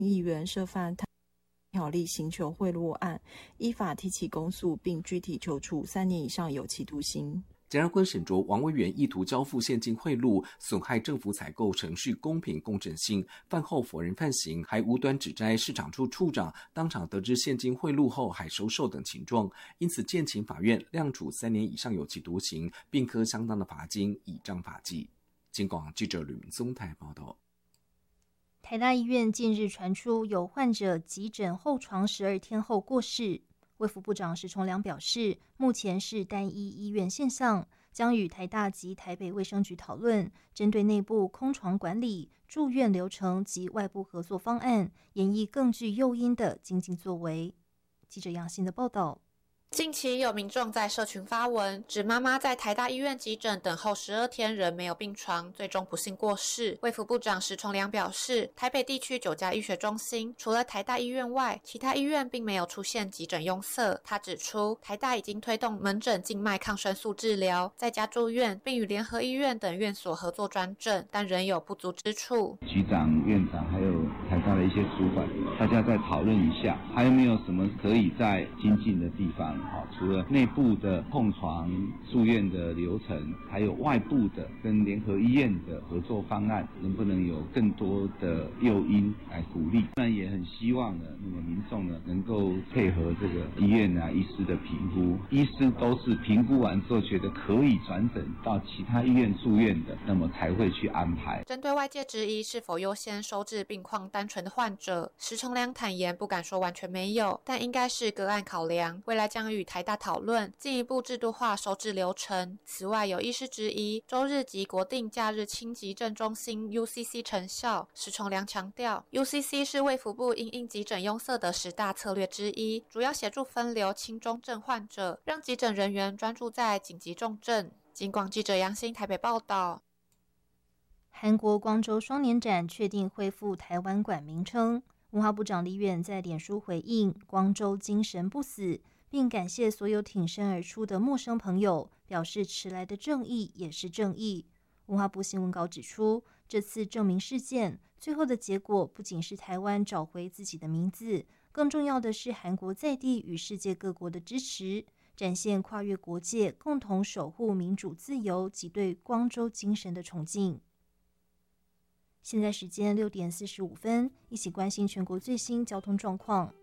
议员涉犯条例刑求贿赂案，依法提起公诉，并具体求处3年以上有期徒刑。 检察官审酌王委员意图交付现金贿赂，损害政府采购程序公平公正性，饭后否认犯行，还无端指摘市场处处长当场得知现金贿赂后还收受等情状，因此建请法院量处3年以上有期徒刑，并科相当的罚金，以彰法纪。警广记者吕明松台报道。 台大医院近日传出有患者急诊候床12天后过世，卫福部长石崇良表示，目前是单一医院现象，将与台大及台北卫生局讨论，针对内部空床管理、住院流程及外部合作方案，研议更具诱因的经济作为。记者杨欣的报道。 近期有民众在社群发文，指妈妈在台大医院急诊等候12天仍没有病床，最终不幸过世。卫福部长石崇良表示，台北地区9家医学中心，除了台大医院外，其他医院并没有出现急诊拥塞。他指出，台大已经推动门诊静脉抗生素治疗，在家住院，并与联合医院等院所合作专诊，但仍有不足之处。 局长、院长还有台大的一些主管，大家再讨论一下，还有没有什么可以再精进的地方。除了内部的控床住院的流程，还有外部的跟联合医院的合作方案，能不能有更多的诱因来鼓励？当然也很希望呢，那么民众呢能够配合这个医院医师的评估，医师都是评估完之后觉得可以转诊到其他医院住院的，那么才会去安排。 针对外界质疑是否优先收治病况单纯的患者，石崇良坦言不敢说完全没有，但应该是个案考量，未来将与台大讨论进一步制度化收治流程。此外，有医师质疑周日及国定假日轻急症中心 UCC 成效，石崇良强调 UCC 是卫福部因应急诊拥塞的10大策略之一，主要协助分流轻中症患者，让急诊人员专注在紧急重症。警广记者杨欣台北报道。 韩国光州双年展确定恢复台湾馆名称，文化部长李远在脸书回应光州精神不死，并感谢所有挺身而出的陌生朋友，表示迟来的正义也是正义。文化部新闻稿指出，这次证明事件最后的结果不仅是台湾找回自己的名字，更重要的是韩国在地与世界各国的支持，展现跨越国界共同守护民主自由及对光州精神的崇敬。现在时间6点45分，一起关心全国最新交通状况。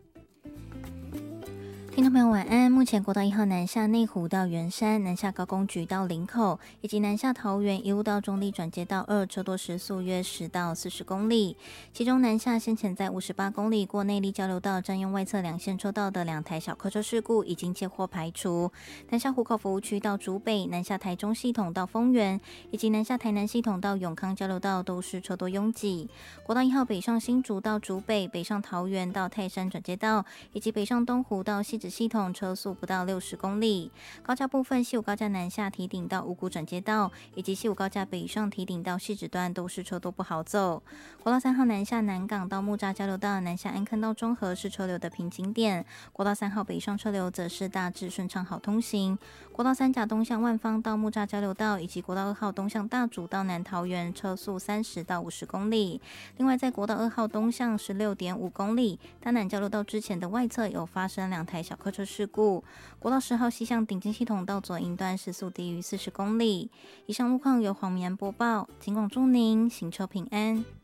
听众朋友晚安。目前国道1号南下内湖到圆山，南下高工局到林口，以及南下桃园一路到中立转接道2，车多时速约10到40公里。其中南下先前在58公里过内壢交流道占用外侧2线车道的2台小客车事故已经接获排除。南下湖口服务区到竹北，南下台中系统到丰原，以及南下台南系统到永康交流道都是车多拥挤。国道1号北上新竹到竹北，北上桃园到泰山转接道，以及北上东湖到汐止系统车速不到60公里。高架部分，西武高架南下堤顶到五股转接道，以及西武高架北上堤顶到汐止段都是车多不好走。国道3号南下南港到木栅交流道，南下安坑到中和是车流的瓶颈点。国道3号北上车流则是大致顺畅好通行。国道3甲东向万芳到木栅交流道，以及国道2号东向大竹到南桃园车速30到50公里。另外，在国道2号东向16.5公里大南交流道之前的外侧有发生2台小客车事故。国道10号西向顶金系统到左营段时速低于40公里。以上路况由黄明安播报，警广祝您行车平安。